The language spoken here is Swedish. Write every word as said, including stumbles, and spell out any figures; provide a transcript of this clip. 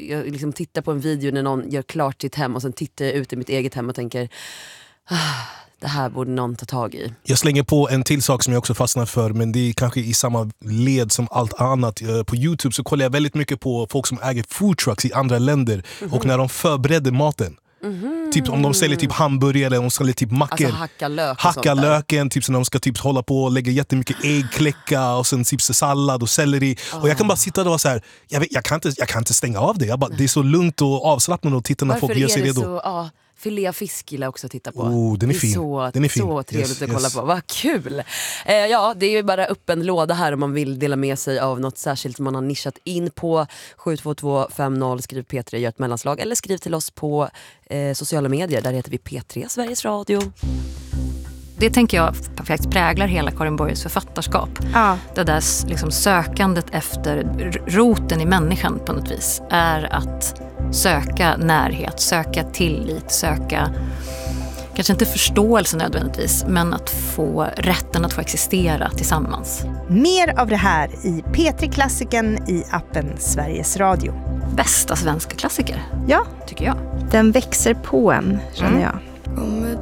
jag liksom tittar på en video när någon gör klart sitt hem och sen tittar jag ut i mitt eget hem och tänker ah, det här borde någon ta tag i. Jag slänger på en till sak som jag också fastnar för, men det är kanske i samma led som allt annat. På YouTube så kollar jag väldigt mycket på folk som äger food trucks i andra länder mm-hmm. och när de förbereder maten. Mm-hmm. Typ om de säljer typ hamburgare eller de säljer typ mackor. Alltså hacka lök Hacka löken, typ så när de ska typ hålla på och lägga jättemycket äggkläcka och sen typ sallad och selleri. Oh. Och jag kan bara sitta där och så här, jag, vet, jag, kan inte, jag kan inte stänga av det. Jag bara, det är så lugnt och avslappnande att titta när Varför folk gör sig redo. Så, ah, filé fisk gillar också att titta på. Oh, den är det är fin. så, den är fin. så trevligt yes, att yes. kolla på. Vad kul! Eh, ja, det är ju bara öppen låda här om man vill dela med sig av något särskilt som man har nischat in på. Sju två två fem noll, skriv P tre, gör ett mellanslag. Eller skriv till oss på eh, sociala medier. Där heter vi P tre Sveriges Radio. Det tänker jag faktiskt präglar hela Karin Boyes författarskap. Ja. Det där liksom sökandet efter roten i människan på något vis är att söka närhet, söka tillit, söka kanske inte förståelse nödvändigtvis, men att få rätten att få existera tillsammans. Mer av det här i P tre-klassiken i appen Sveriges Radio. Bästa svenska klassiker, ja, tycker jag. Den växer på en, känner mm. jag.